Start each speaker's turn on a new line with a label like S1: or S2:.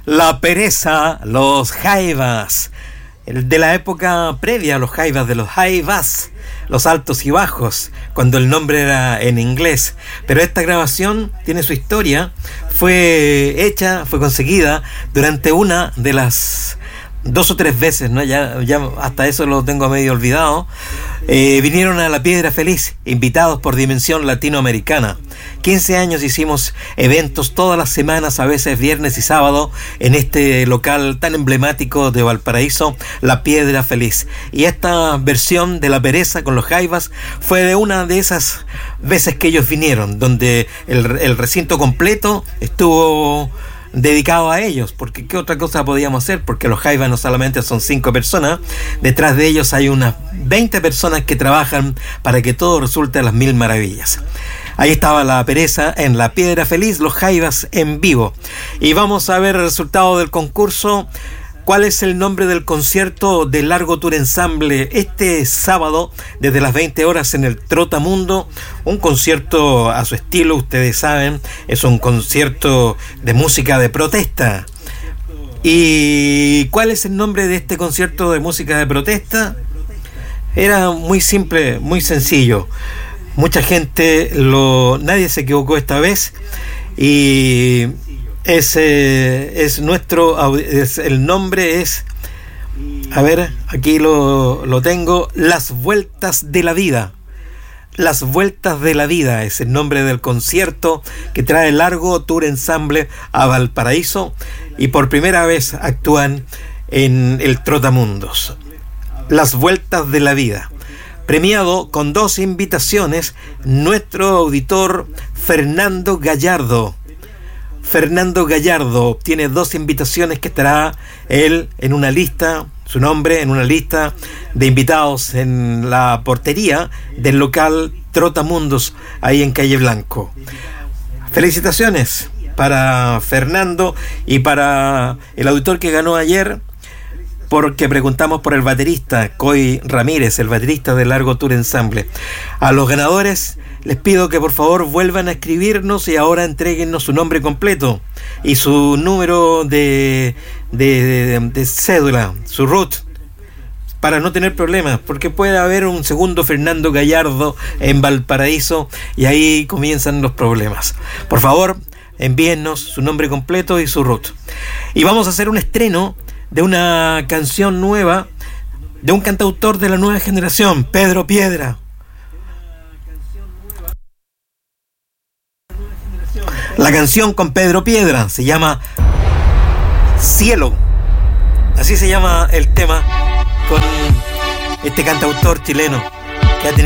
S1: La Pereza, los Jaivas, de la época previa a los Jaivas, de los Jaivas, los altos y bajos, cuando el nombre era en inglés. Pero esta grabación tiene su historia, fue conseguida durante una de las 2 o 3 veces, ¿no? Ya hasta eso lo tengo medio olvidado. Vinieron a La Piedra Feliz, invitados por Dimensión Latinoamericana. 15 años hicimos eventos todas las semanas, a veces viernes y sábado, en este local tan emblemático de Valparaíso, La Piedra Feliz. Y esta versión de La Pereza con los Jaivas fue de una de esas veces que ellos vinieron, donde el recinto completo estuvo dedicado a ellos, porque ¿qué otra cosa podíamos hacer? Porque los Jaivas no solamente son 5 personas, detrás de ellos hay unas 20 personas que trabajan para que todo resulte a las mil maravillas. Ahí estaba La Pereza en La Piedra Feliz, los Jaivas en vivo. Y vamos a ver el resultado del concurso. ¿Cuál es el nombre del concierto de Largo Tour Ensamble este sábado desde las 20 horas en el Trotamundo? Un concierto a su estilo, ustedes saben, es un concierto de música de protesta. ¿Y cuál es el nombre de este concierto de música de protesta? Era muy simple, muy sencillo. Mucha gente, nadie se equivocó esta vez, y el nombre es, a ver, aquí lo tengo, Las Vueltas de la Vida. Las Vueltas de la Vida es el nombre del concierto que trae Largo Tour Ensamble a Valparaíso, y por primera vez actúan en el Trotamundos. Las Vueltas de la Vida, premiado con 2 invitaciones, nuestro auditor Fernando Gallardo. Fernando Gallardo obtiene 2 invitaciones que estará él en una lista, su nombre en una lista de invitados en la portería del local Trotamundos, ahí en Calle Blanco. Felicitaciones para Fernando y para el auditor que ganó ayer, porque preguntamos por el baterista Coy Ramírez, el baterista de Largo Tour Ensamble. A los ganadores les pido que por favor vuelvan a escribirnos y ahora entréguennos su nombre completo y su número de cédula, su RUT, para no tener problemas, porque puede haber un segundo Fernando Gallardo en Valparaíso y ahí comienzan los problemas. Por favor, envíennos su nombre completo y su RUT. Y vamos a hacer un estreno de una canción nueva de un cantautor de la nueva generación, Pedro Piedra. La canción con Pedro Piedra se llama Cielo. Así se llama el tema con este cantautor chileno.